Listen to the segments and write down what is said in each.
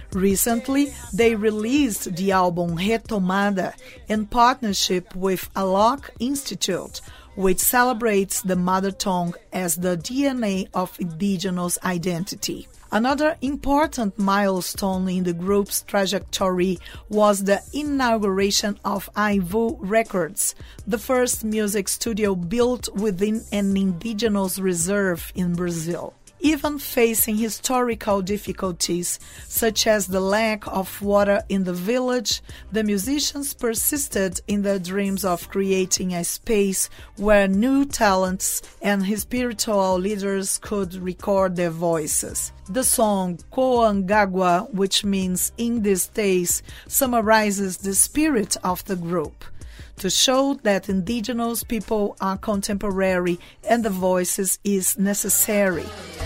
Recently, they released the album Retomada in partnership with Alok Institute, which celebrates the mother tongue as the DNA of indigenous identity. Another important milestone in the group's trajectory was the inauguration of Aivu Records, the first music studio built within an indigenous reserve in Brazil. Even facing historical difficulties, such as the lack of water in the village, the musicians persisted in their dreams of creating a space where new talents and spiritual leaders could record their voices. The song Coangagua, which means in these days, summarizes the spirit of the group, to show that indigenous people are contemporary and the voices is necessary.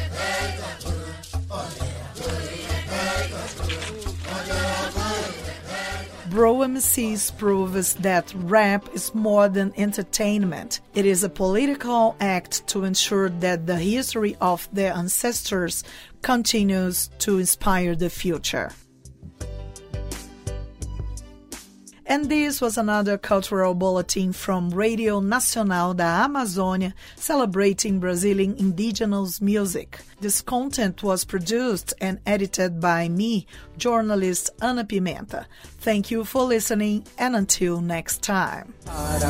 Bro MCs proves that rap is more than entertainment. It is a political act to ensure that the history of their ancestors continues to inspire the future. And this was another cultural bulletin from Radio Nacional da Amazônia, celebrating Brazilian indigenous music. This content was produced and edited by me, journalist Ana Pimenta. Thank you for listening, and until next time.